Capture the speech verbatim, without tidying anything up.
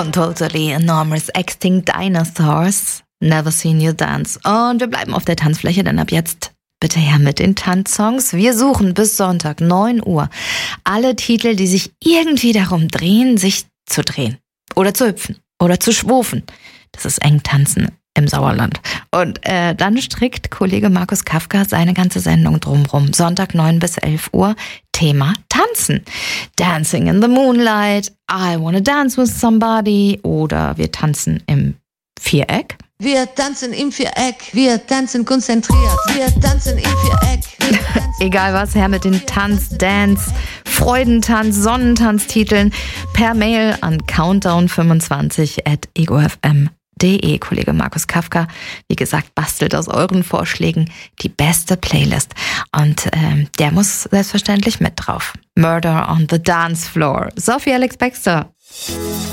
von Totally Enormous Extinct Dinosaurs. Never Seen You Dance. Und wir bleiben auf der Tanzfläche, denn ab jetzt bitte her mit den Tanzsongs. Wir suchen bis Sonntag neun Uhr alle Titel, die sich irgendwie darum drehen, sich zu drehen oder zu hüpfen oder zu schwufen. Das ist eng tanzen im Sauerland. Und äh, dann strickt Kollege Markus Kafka seine ganze Sendung drumrum. Sonntag neun bis elf Uhr, Thema Tanzen. Dancing in the Moonlight, I Wanna Dance with Somebody oder wir tanzen im Viereck. Wir tanzen im Viereck, wir tanzen konzentriert, wir tanzen im Viereck. Tanzen Egal was, her mit den Tanz, Dance, Freudentanz, Sonnentanztiteln per Mail an countdown fünfundzwanzig at egofm punkt de. Kollege Markus Kafka, wie gesagt, bastelt aus euren Vorschlägen die beste Playlist. Und ähm, der muss selbstverständlich mit drauf. Murder on the Dance Floor. Sophie Alex Baxter.